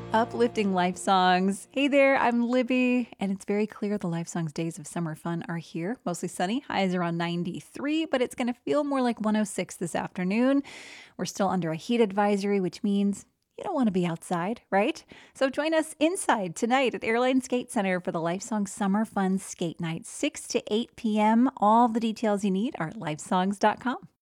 Uplifting life songs. Hey there, I'm Libby, and it's very clear the life songs days of summer fun are here. Mostly sunny, highs around 93, but it's going to feel more like 106 this afternoon. We're still under a heat advisory, which means you don't want to be outside, right? So join us inside tonight at Airline Skate Center for the Lifesong Summer Fun Skate Night, 6 to 8 p.m. All the details you need are at lifesongs.com.